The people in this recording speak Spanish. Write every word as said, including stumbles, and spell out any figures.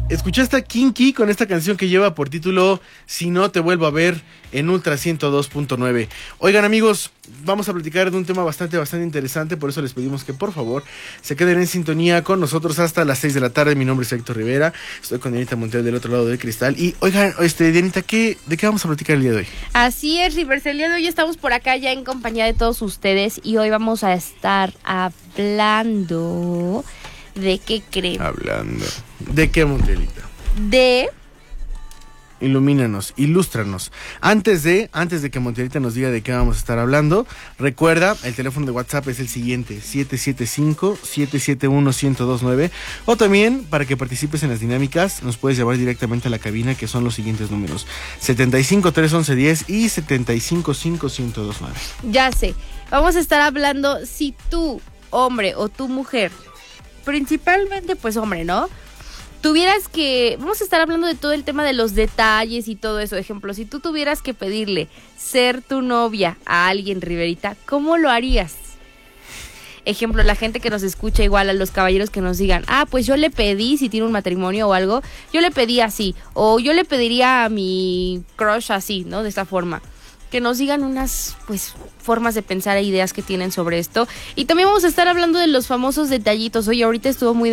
Escuchaste a Kinky con esta canción que lleva por título Si no te vuelvo a ver en Ultra ciento dos punto nueve. Oigan amigos, vamos a platicar de un tema bastante, bastante interesante, por eso les pedimos que por favor se queden en sintonía con nosotros hasta las seis de la tarde. Mi nombre es Héctor Rivera, estoy con Dianita Montiel del otro lado del cristal. Y oigan, este, Dianita, ¿qué, ¿de qué vamos a platicar el día de hoy? Así es, Rivers, el día de hoy estamos por acá ya en compañía de todos ustedes y hoy vamos a estar hablando... ¿De qué creen? Hablando. ¿De qué, Montielita? De... Ilumínanos, ilústranos. Antes de, antes de que Montielita nos diga de qué vamos a estar hablando, recuerda, el teléfono de WhatsApp es el siguiente, siete siete cinco, siete siete uno, uno cero dos nueve. O también, para que participes en las dinámicas, nos puedes llamar directamente a la cabina, que son los siguientes números: setenta y cinco, trescientos once, diez y setenta y cinco, cinco, uno cero dos nueve. Ya sé, vamos a estar hablando si tú, hombre o tu mujer, principalmente pues hombre, ¿no? Tuvieras que, vamos a estar hablando de todo el tema de los detalles y todo eso. Ejemplo, si tú tuvieras que pedirle ser tu novia a alguien, Riverita, ¿cómo lo harías? Ejemplo, la gente que nos escucha, igual a los caballeros que nos digan, ah, pues yo le pedí, si tiene un matrimonio o algo, yo le pedí así, o yo le pediría a mi crush así, ¿no? De esta forma. Que nos digan unas, pues, formas de pensar e ideas que tienen sobre esto. Y también vamos a estar hablando de los famosos detallitos. Oye, ahorita estuvo muy